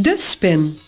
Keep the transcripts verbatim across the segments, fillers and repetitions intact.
De spin.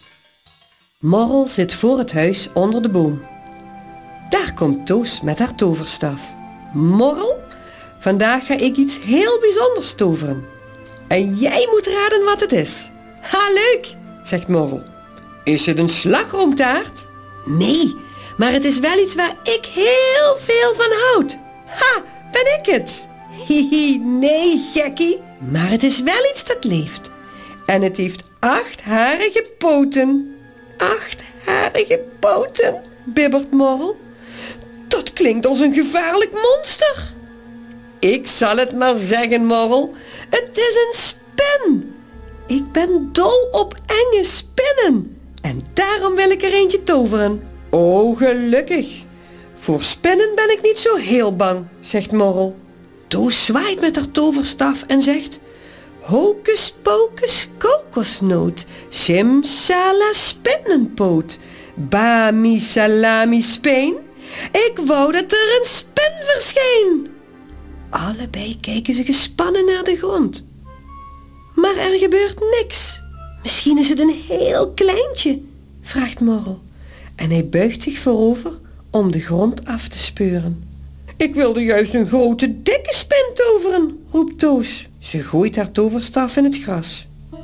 Morrel zit voor het huis onder de boom. Daar komt Toos met haar toverstaf. Morrel, vandaag ga ik iets heel bijzonders toveren. En jij moet raden wat het is. Ha, leuk, zegt Morrel. Is het een slagroomtaart? Nee, maar het is wel iets waar ik heel veel van houd. Ha, ben ik het? Hihi, nee, gekkie. Maar het is wel iets dat leeft. En het heeft achtharige poten. Achtharige poten, bibbert Morrel. Dat klinkt als een gevaarlijk monster. Ik zal het maar zeggen, Morrel. Het is een spin. Ik ben dol op enge spinnen. En daarom wil ik er eentje toveren. Oh, gelukkig. Voor spinnen ben ik niet zo heel bang, zegt Morrel. Toos zwaait met haar toverstaf en zegt: Hocus pocus kokosnoot, simsala spinnenpoot, bami salami speen. Ik wou dat er een spin verscheen. Allebei kijken ze gespannen naar de grond. Maar er gebeurt niks. Misschien is het een heel kleintje, vraagt Morrel. En hij buigt zich voorover om de grond af te speuren. Ik wilde juist een grote, dikke spin toveren, roept Toos. Ze gooit haar toverstaf in het gras.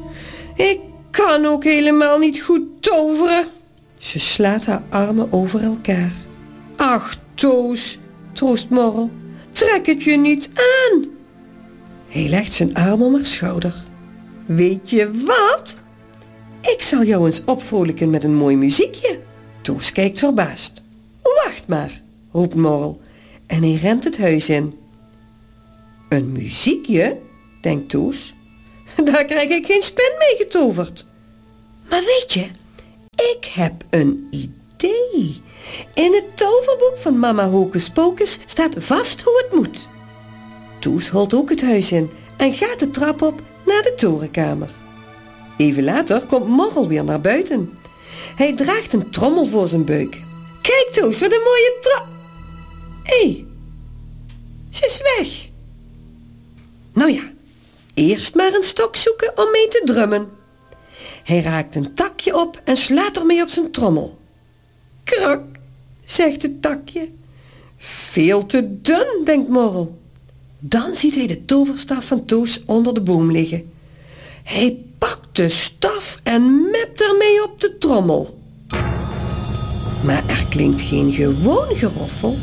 Ik kan ook helemaal niet goed toveren. Ze slaat haar armen over elkaar. Ach, Toos, troost Morrel, trek het je niet aan. Hij legt zijn arm om haar schouder. Weet je wat? Ik zal jou eens opvrolijken met een mooi muziekje. Toos kijkt verbaasd. Wacht maar, roept Morrel. En hij rent het huis in. Een muziekje, denkt Toos. Daar krijg ik geen spin mee getoverd. Maar weet je, ik heb een idee. In het toverboek van mama Hocus Pocus staat vast hoe het moet. Toos holt ook het huis in en gaat de trap op naar de torenkamer. Even later komt Morrel weer naar buiten. Hij draagt een trommel voor zijn buik. Kijk Toos, wat een mooie trommel. Hé, hey, ze is weg. Nou ja, eerst maar een stok zoeken om mee te drummen. Hij raakt een takje op en slaat ermee op zijn trommel. Krak, zegt het takje. Veel te dun, denkt Morrel. Dan ziet hij de toverstaf van Toos onder de boom liggen. Hij pakt de staf en mept ermee op de trommel. Maar er klinkt geen gewoon geroffel.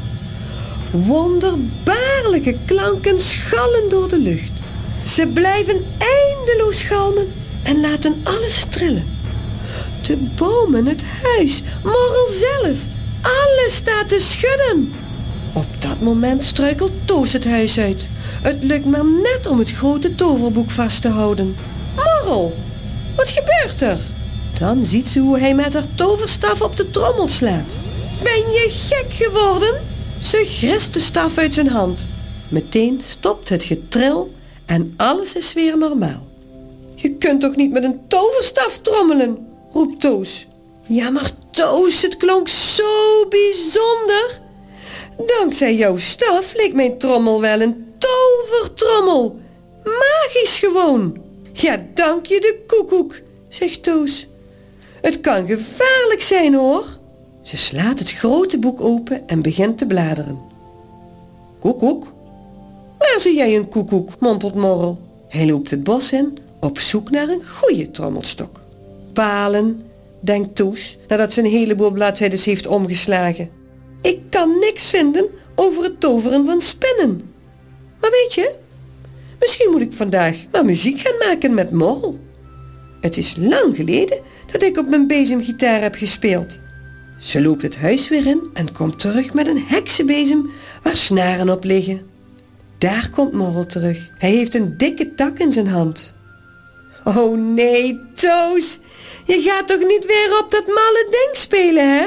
Wonderbaarlijke klanken schallen door de lucht. Ze blijven eindeloos galmen en laten alles trillen. De bomen, het huis, Morrel zelf, alles staat te schudden. Op dat moment struikelt Toos het huis uit. Het lukt maar net om het grote toverboek vast te houden. Morrel, wat gebeurt er? Dan ziet ze hoe hij met haar toverstaf op de trommel slaat. Ben je gek geworden? Ze grist de staf uit zijn hand. Meteen stopt het getril en alles is weer normaal. Je kunt toch niet met een toverstaf trommelen, roept Toos. Ja, maar Toos, het klonk zo bijzonder. Dankzij jouw staf leek mijn trommel wel een tovertrommel. Magisch gewoon. Ja, dank je de koekoek, zegt Toos. Het kan gevaarlijk zijn, hoor. Ze slaat het grote boek open en begint te bladeren. Koekoek? Waar zie jij een koekoek, mompelt Morrel. Hij loopt het bos in op zoek naar een goede trommelstok. Palen, denkt Toos, nadat ze een heleboel bladzijden heeft omgeslagen. Ik kan niks vinden over het toveren van spinnen. Maar weet je, misschien moet ik vandaag maar muziek gaan maken met Morrel. Het is lang geleden dat ik op mijn bezemgitaar heb gespeeld. Ze loopt het huis weer in en komt terug met een heksenbezem waar snaren op liggen. Daar komt Morrel terug. Hij heeft een dikke tak in zijn hand. Oh nee, Toos, je gaat toch niet weer op dat malle ding spelen, hè?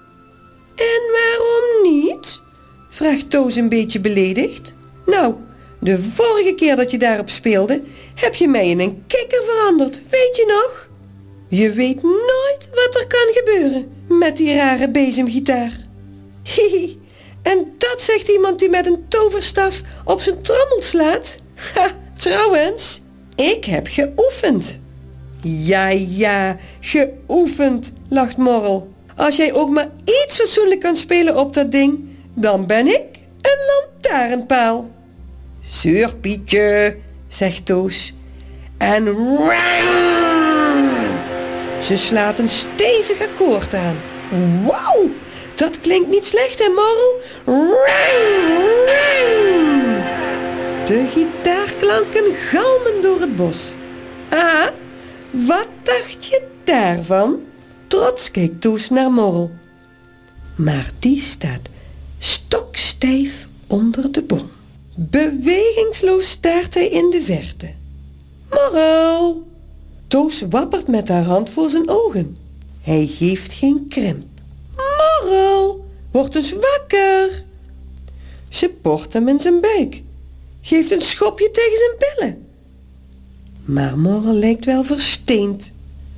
En waarom niet? Vraagt Toos een beetje beledigd. Nou, de vorige keer dat je daarop speelde, heb je mij in een kikker veranderd, weet je nog? Je weet nooit wat er kan gebeuren met die rare bezemgitaar. Hihi, en dat zegt iemand die met een toverstaf op zijn trommel slaat? Ha, trouwens, ik heb geoefend. Ja, ja, geoefend, lacht Morrel. Als jij ook maar iets fatsoenlijk kan spelen op dat ding, dan ben ik een lantaarnpaal. Zeur Pietje, zegt Toos. En rang! Ze slaat een stevig akkoord aan. Wauw, dat klinkt niet slecht, hè, Morrel? Rang, rang! De gitaarklanken galmen door het bos. Ah, wat dacht je daarvan? Trots keek Toos naar Morrel. Maar die staat stokstijf onder de boom. Bewegingsloos staart hij in de verte. Morrel! Toos wappert met haar hand voor zijn ogen. Hij geeft geen krimp. Morrel, word eens wakker! Ze port hem in zijn buik. Geeft een schopje tegen zijn billen. Maar Morrel lijkt wel versteend.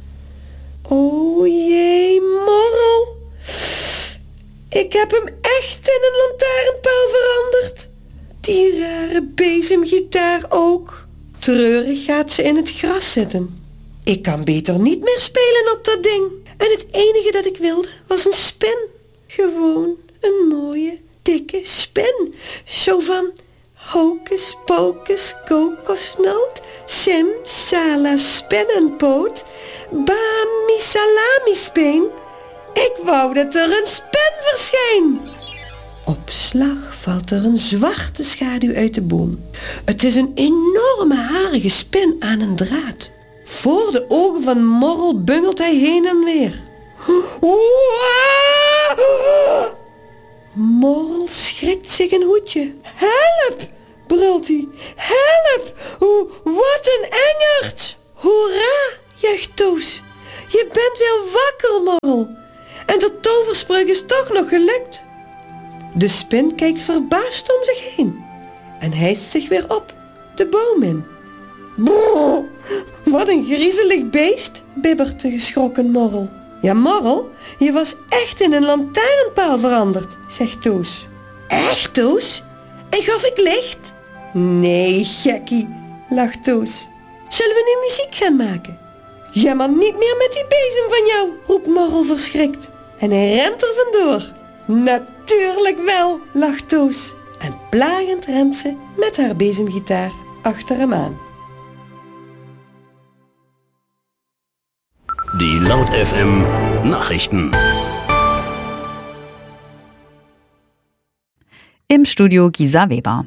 O jee, Morrel. Ik heb hem echt in een lantaarnpaal veranderd. Die rare bezemgitaar ook. Treurig gaat ze in het gras zitten. Ik kan beter niet meer spelen op dat ding. En het enige dat ik wilde was een spin. Gewoon een mooie, dikke spin. Zo van hocus pocus kokosnoot, sim sala spinnenpoot, bami salami speen. Ik wou dat er een spin verscheen. Op slag valt er een zwarte schaduw uit de boom. Het is een enorme harige spin aan een draad. Voor de ogen van Morrel bungelt hij heen en weer. Morrel schrikt zich een hoedje. Help, brult hij. Help, wat een engert. Hoera, juicht Toos. Je bent weer wakker, Morrel. En de toverspreuk is toch nog gelukt. De spin kijkt verbaasd om zich heen en hijst zich weer op, de boom in. Brrr, wat een griezelig beest, bibbert de geschrokken Morrel. Ja, Morrel, je was echt in een lantaarnpaal veranderd, zegt Toos. Echt, Toos? En gaf ik licht? Nee, gekkie, lacht Toos. Zullen we nu muziek gaan maken? Ja, maar niet meer met die bezem van jou, roept Morrel verschrikt. En hij rent er vandoor. Natuurlijk wel, lacht Toos. En plagend rent ze met haar bezemgitaar achter hem aan. Die Laut F M Nachrichten. Im Studio Gisa Weber.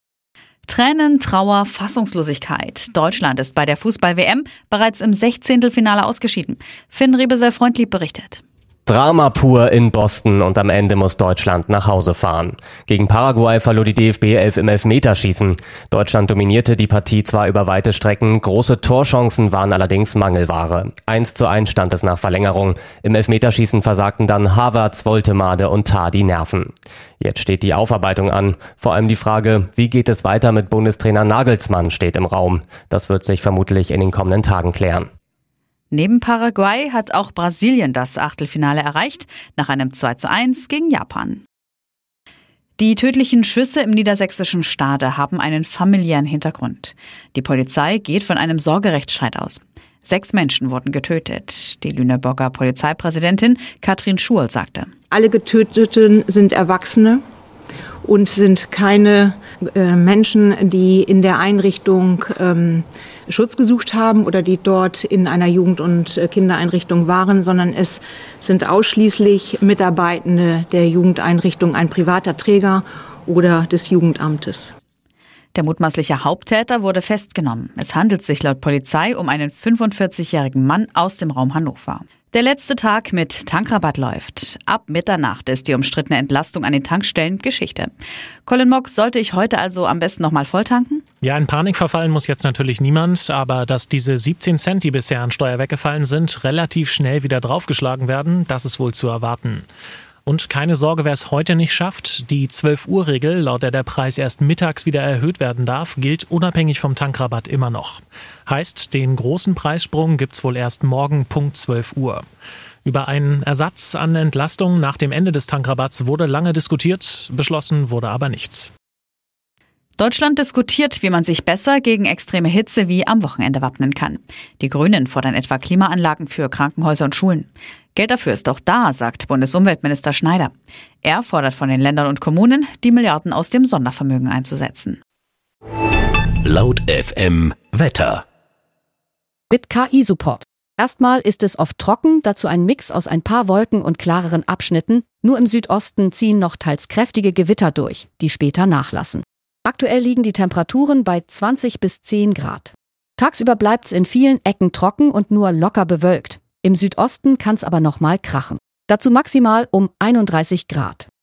Tränen, Trauer, Fassungslosigkeit. Deutschland ist bei der Fußball-W M bereits im Sechzehntelfinale ausgeschieden. Finn Rebesel-Freundlieb berichtet. Drama pur in Boston und am Ende muss Deutschland nach Hause fahren. Gegen Paraguay verlor die D F B elf im Elfmeterschießen. Deutschland dominierte die Partie zwar über weite Strecken, große Torchancen waren allerdings Mangelware. eins zu eins stand es nach Verlängerung. Im Elfmeterschießen versagten dann Havertz, Woltemade und Tah die Nerven. Jetzt steht die Aufarbeitung an. Vor allem die Frage, wie geht es weiter mit Bundestrainer Nagelsmann, steht im Raum. Das wird sich vermutlich in den kommenden Tagen klären. Neben Paraguay hat auch Brasilien das Achtelfinale erreicht, nach einem zwei zu eins gegen Japan. Die tödlichen Schüsse im niedersächsischen Stade haben einen familiären Hintergrund. Die Polizei geht von einem Sorgerechtsstreit aus. Sechs Menschen wurden getötet. Die Lüneburger Polizeipräsidentin Katrin Schurl sagte: Alle Getöteten sind Erwachsene und sind keine äh, Menschen, die in der Einrichtung ähm, Schutz gesucht haben oder die dort in einer Jugend- und Kindereinrichtung waren, sondern es sind ausschließlich Mitarbeitende der Jugendeinrichtung, ein privater Träger oder des Jugendamtes. Der mutmaßliche Haupttäter wurde festgenommen. Es handelt sich laut Polizei um einen fünfundvierzigjährigen Mann aus dem Raum Hannover. Der letzte Tag mit Tankrabatt läuft. Ab Mitternacht ist die umstrittene Entlastung an den Tankstellen Geschichte. Colin Mock, sollte ich heute also am besten nochmal volltanken? Ja, in Panik verfallen muss jetzt natürlich niemand, aber dass diese siebzehn Cent, die bisher an Steuer weggefallen sind, relativ schnell wieder draufgeschlagen werden, das ist wohl zu erwarten. Und keine Sorge, wer es heute nicht schafft. Die zwölf-Uhr-Regel, laut der der Preis erst mittags wieder erhöht werden darf, gilt unabhängig vom Tankrabatt immer noch. Heißt, den großen Preissprung gibt's wohl erst morgen Punkt zwölf Uhr. Über einen Ersatz an Entlastung nach dem Ende des Tankrabatts wurde lange diskutiert, beschlossen wurde aber nichts. Deutschland diskutiert, wie man sich besser gegen extreme Hitze wie am Wochenende wappnen kann. Die Grünen fordern etwa Klimaanlagen für Krankenhäuser und Schulen. Geld dafür ist doch da, sagt Bundesumweltminister Schneider. Er fordert von den Ländern und Kommunen, die Milliarden aus dem Sondervermögen einzusetzen. Laut F M Wetter. Mit K I-Support. Erstmal ist es oft trocken, dazu ein Mix aus ein paar Wolken und klareren Abschnitten. Nur im Südosten ziehen noch teils kräftige Gewitter durch, die später nachlassen. Aktuell liegen die Temperaturen bei zwanzig bis zehn Grad. Tagsüber bleibt's in vielen Ecken trocken und nur locker bewölkt. Im Südosten kann's aber noch mal krachen. Dazu maximal um einunddreißig Grad.